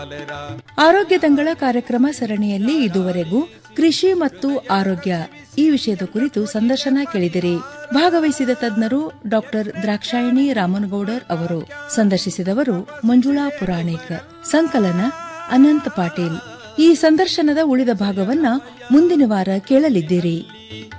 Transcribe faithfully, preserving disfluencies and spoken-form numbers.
ಆರೋಗ್ಯದಂಗಳ ಕಾರ್ಯಕ್ರಮ ಸರಣಿಯಲ್ಲಿ ಇದುವರೆಗೂ ಕೃಷಿ ಮತ್ತು ಆರೋಗ್ಯ ಈ ವಿಷಯದ ಕುರಿತು ಸಂದರ್ಶನ ಕೇಳಿದಿರಿ. ಭಾಗವಹಿಸಿದ ತಜ್ಞರು ಡಾಕ್ಟರ್ ದ್ರಾಕ್ಷಾಯಿಣಿ ರಾಮನಗೌಡರ್ ಅವರು. ಸಂದರ್ಶಿಸಿದವರು ಮಂಜುಳಾ ಪುರಾಣಿಕ್. ಸಂಕಲನ ಅನಂತ್ ಪಾಟೀಲ್. ಈ ಸಂದರ್ಶನದ ಉಳಿದ ಭಾಗವನ್ನ ಮುಂದಿನ ವಾರ ಕೇಳಲಿದ್ದೀರಿ.